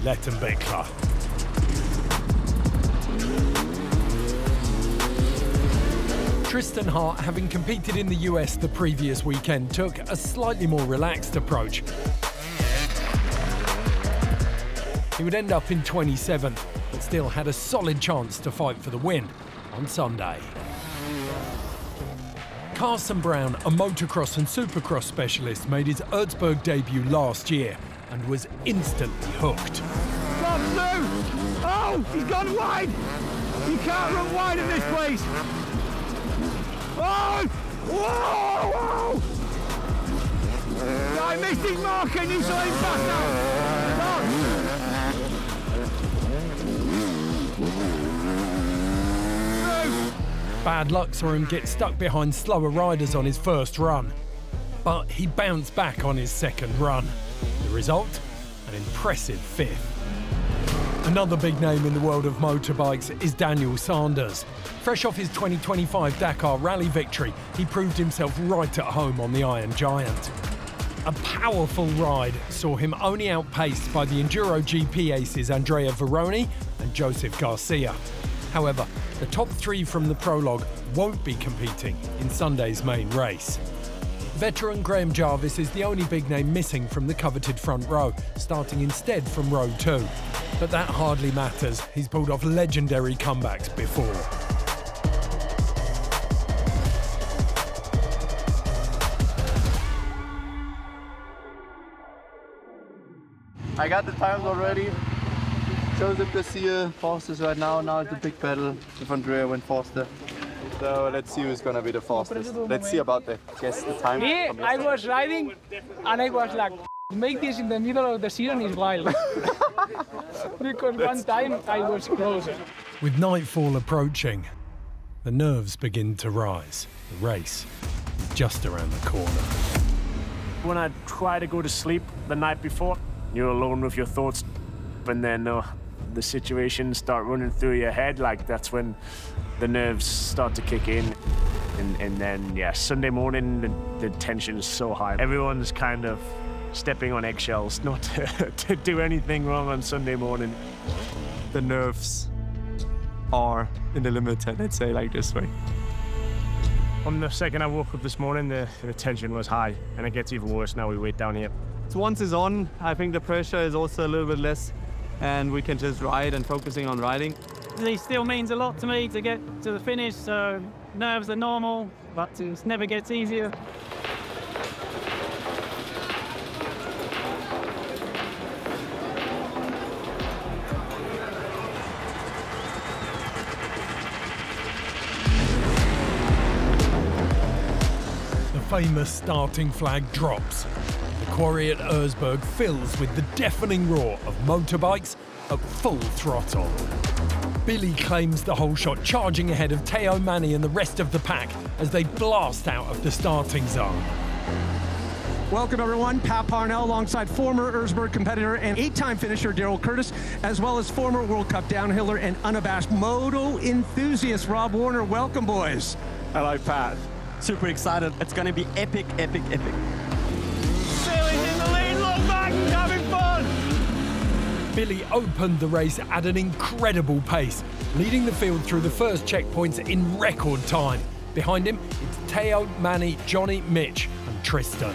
Lettenbichler. Tristan Hart, having competed in the US the previous weekend, took a slightly more relaxed approach. He would end up in 27th, but still had a solid chance to fight for the win on Sunday. Carson Brown, a motocross and supercross specialist, made his Erzberg debut last year and was instantly hooked. Oh, he's gone wide! You can't run wide in this place! Oh! Whoa! Whoa! I missed his mark and he's on his back now! Bad luck saw him get stuck behind slower riders on his first run. But he bounced back on his second run. The result? An impressive fifth. Another big name in the world of motorbikes is Daniel Sanders. Fresh off his 2025 Dakar Rally victory, he proved himself right at home on the Iron Giant. A powerful ride saw him only outpaced by the Enduro GP aces Andrea Veroni and Joseph Garcia. However, the top three from the prologue won't be competing in Sunday's main race. Veteran Graham Jarvis is the only big name missing from the coveted front row, starting instead from row 2. But that hardly matters. He's pulled off legendary comebacks before. I got the times already. Joseph Garcia, fastest right now. Now it's a big battle. If Andrea went faster. So let's see who's gonna be the fastest. Let's see about the time. Me, I was riding and I was like, make this in the middle of the season is wild. Because one time I was closer. With nightfall approaching, the nerves begin to rise. The race is just around the corner. When I try to go to sleep the night before, you're alone with your thoughts, and then the situations start running through your head. Like that's when the nerves start to kick in, and then yeah, Sunday morning the tension is so high. Everyone's kind of stepping on eggshells not to do anything wrong on Sunday morning. The nerves are in the limit, let's say like this way. On the second I woke up this morning, the tension was high, and it gets even worse now we wait down here. So once it's on, I think the pressure is also a little bit less, and we can just ride and focusing on riding. It still means a lot to me to get to the finish, so nerves are normal, but it never gets easier. The famous starting flag drops. The quarry at Erzberg fills with the deafening roar of motorbikes at full throttle. Billy claims the whole shot, charging ahead of Teo Manni and the rest of the pack as they blast out of the starting zone. Welcome everyone, Pat Parnell alongside former Erzberg competitor and 8-time finisher Daryl Curtis, as well as former World Cup downhiller and unabashed moto enthusiast Rob Warner. Welcome, boys. Hello, Pat. Super excited. It's going to be epic, epic, epic. Billy's in the lead, look back, having fun! Billy opened the race at an incredible pace, leading the field through the first checkpoints in record time. Behind him, it's Teo, Manni, Johnny, Mitch and Tristan.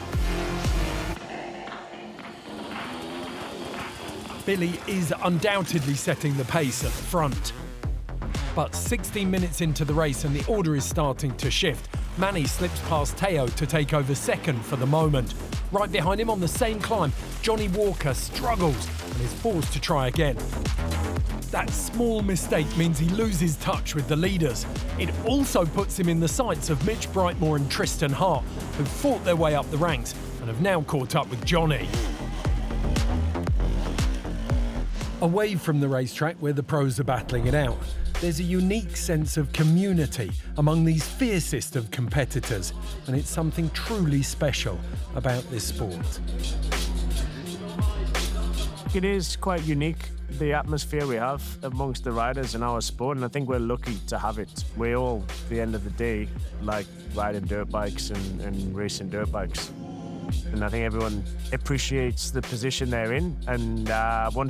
Billy is undoubtedly setting the pace at the front. But 16 minutes into the race and the order is starting to shift. Manni slips past Teo to take over second for the moment. Right behind him on the same climb, Johnny Walker struggles and is forced to try again. That small mistake means he loses touch with the leaders. It also puts him in the sights of Mitch Brightmore and Tristan Hart, who fought their way up the ranks and have now caught up with Johnny. Away from the racetrack where the pros are battling it out, there's a unique sense of community among these fiercest of competitors, and it's something truly special about this sport. It is quite unique, the atmosphere we have amongst the riders in our sport, and I think we're lucky to have it. We all, at the end of the day, like riding dirt bikes and racing dirt bikes. And I think everyone appreciates the position they're in, and once